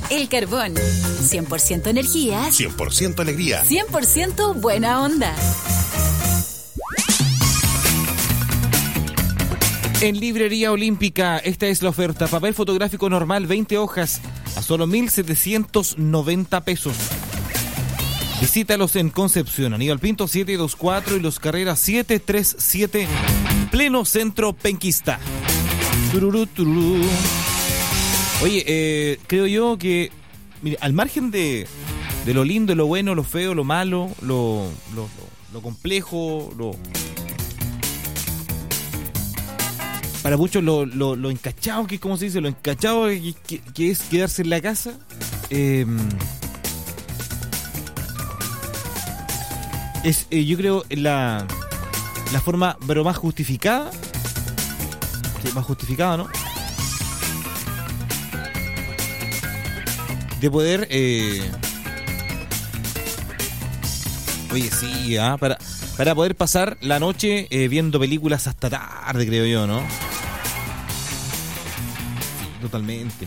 El Carbón. 100% energía. 100% alegría. 100% buena onda. En Librería Olímpica, esta es la oferta. Papel fotográfico normal, 20 hojas, a solo 1.790 pesos. Visítalos en Concepción, Aníbal Pinto 724 y Los Carreras 737, pleno centro penquista. Tururú, tururú. Oye, creo yo que, mire, al margen de lo lindo, lo bueno, lo feo, lo malo, lo complejo, para muchos lo encachado, que es como se dice, lo encachado que es quedarse en la casa. Es, yo creo, la forma, pero más justificada. Sí, más justificada, ¿no? De poder... Oye, sí, para poder pasar la noche viendo películas hasta tarde, creo yo, ¿no? Totalmente.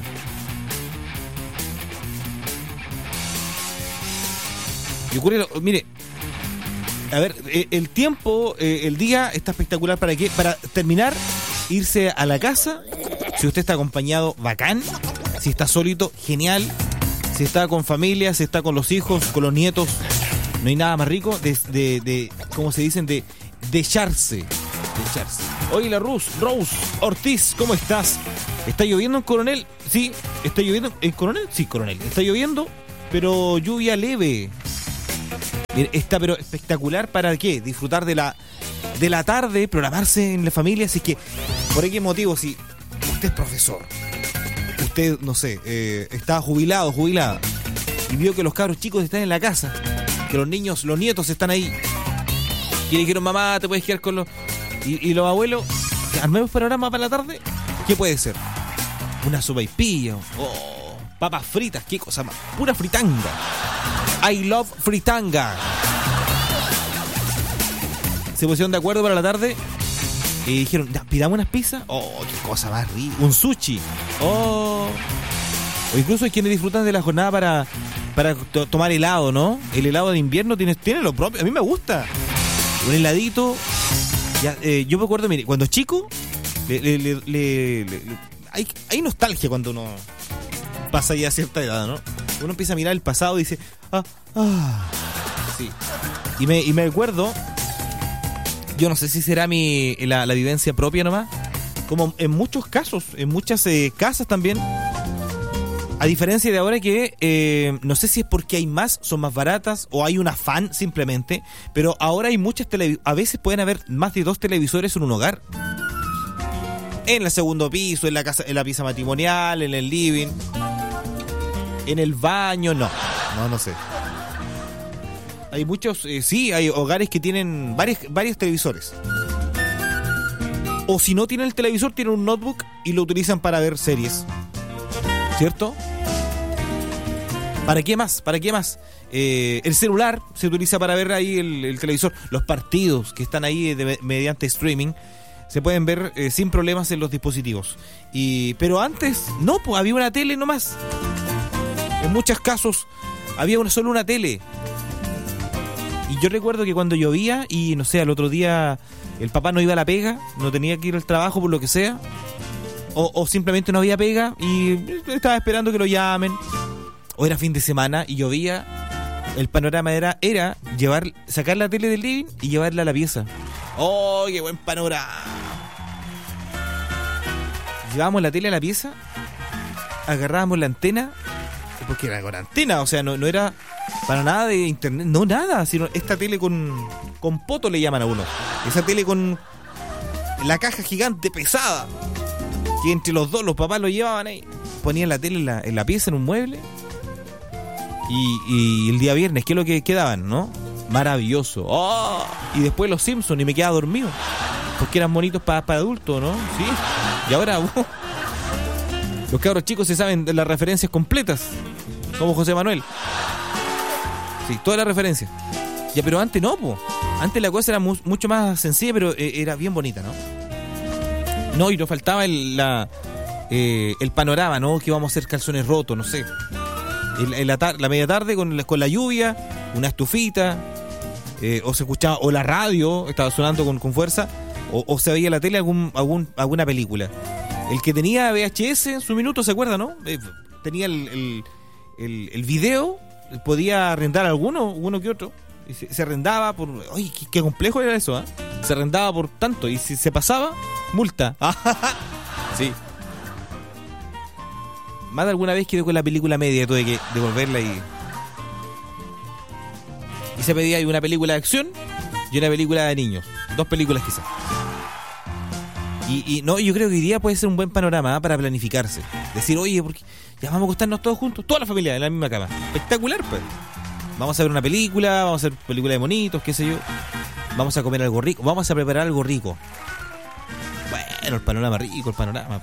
Y ocurre, mire... A ver, el tiempo, el día está espectacular. ¿Para qué? Para terminar, irse a la casa. Si usted está acompañado, bacán. Si está solito, genial. Si está con familia, si está con los hijos, con los nietos, no hay nada más rico de ¿cómo se dicen? De echarse. Oye, la Rose Ortiz, ¿cómo estás? ¿Está lloviendo en Coronel? Sí, ¿está lloviendo en Coronel? Sí, Coronel. Está lloviendo, pero lluvia leve. Está pero espectacular. ¿Para qué? Disfrutar de la tarde, programarse en la familia. Así que, ¿por qué motivo? Si usted es profesor, usted, no sé, está jubilada, y vio que los cabros chicos están en la casa, que los nietos están ahí, y le dijeron, mamá, te puedes quedar con los... Y los abuelos, armemos panorama para la tarde. ¿Qué puede ser? Una sopaipilla, papas fritas, qué cosa más, pura fritanga. I love fritanga. Se pusieron de acuerdo para la tarde y dijeron, pidamos unas pizzas. Oh, qué cosa más rica. Un sushi. Oh. O incluso hay quienes disfrutan de la jornada para tomar helado, ¿no? El helado de invierno tiene lo propio. A mí me gusta. Un heladito. Ya, yo me acuerdo, mire, cuando chico, hay nostalgia cuando uno pasa ya a cierta edad, ¿no? Uno empieza a mirar el pasado y dice, sí. Y me acuerdo, yo no sé si será la vivencia propia nomás, como en muchos casos, en muchas casas también, a diferencia de ahora que, no sé si es porque hay más, son más baratas, o hay un afán simplemente, pero ahora hay muchas a veces pueden haber más de 2 televisores en un hogar. En el segundo piso, en la casa, en la pieza matrimonial, en el living... En el baño, no sé. Hay muchos, sí, hay hogares que tienen varios televisores. O si no tienen el televisor, tienen un notebook y lo utilizan para ver series. ¿Cierto? ¿Para qué más? El celular se utiliza para ver ahí el televisor. Los partidos que están ahí mediante streaming se pueden ver sin problemas en los dispositivos. Pero antes, no, pues había una tele nomás. En muchos casos había solo una tele. Y yo recuerdo que cuando llovía y no sé, al otro día el papá no iba a la pega, no tenía que ir al trabajo por lo que sea, o simplemente no había pega y estaba esperando que lo llamen, o era fin de semana y llovía, el panorama era sacar la tele del living y llevarla a la pieza. ¡Oh, qué buen panorama! Llevábamos la tele a la pieza, agarrábamos la antena, porque era con antena, o sea, no era para nada de internet, no nada, sino esta tele con poto le llaman a uno. Esa tele con la caja gigante pesada, que entre los dos, los papás lo llevaban ahí, ponían la tele en la pieza, en un mueble, y el día viernes, ¿qué es lo que quedaban, no? Maravilloso. ¡Oh! Y después los Simpsons y me quedaba dormido, porque eran bonitos para adultos, ¿no? Sí. Y ahora... los cabros chicos se saben de las referencias completas, como José Manuel. Sí, todas las referencias. Ya, pero antes no, po. Antes la cosa era mucho más sencilla, pero era bien bonita, ¿no? No, y nos faltaba el panorama, ¿no? Que vamos a hacer calzones rotos, no sé. la media tarde con la lluvia, una estufita, o se escuchaba, o la radio estaba sonando con fuerza, o se veía en la tele alguna película. El que tenía VHS en su minuto, ¿se acuerda, no? Tenía el video, podía arrendar uno que otro. Y se arrendaba por... ¡Ay, qué complejo era eso! Se arrendaba por tanto, y si se pasaba, multa. Sí. Más de alguna vez quedé con la película media, tuve que devolverla y se pedía ahí una película de acción y una película de niños. 2 películas quizás. Y no, yo creo que hoy día puede ser un buen panorama para planificarse. Decir, oye, porque ya vamos a acostarnos todos juntos, toda la familia en la misma cama. Espectacular, pues. Vamos a ver una película, vamos a hacer película de monitos, qué sé yo. Vamos a comer algo rico, vamos a preparar algo rico. Bueno, el panorama rico, el panorama.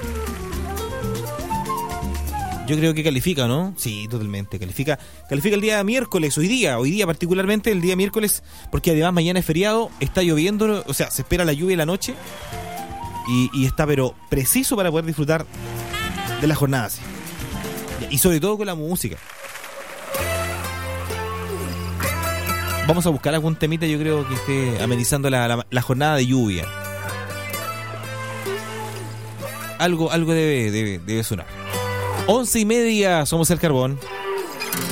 Yo creo que califica, ¿no? Sí, totalmente. Califica el día miércoles, hoy día particularmente el día miércoles, porque además mañana es feriado, está lloviendo, o sea, se espera la lluvia en la noche y está pero preciso para poder disfrutar de la jornada así. Y sobre todo con la música. Vamos a buscar algún temita, yo creo, que esté amenizando la jornada de lluvia. Algo debe sonar. 11:30, somos el Carbón.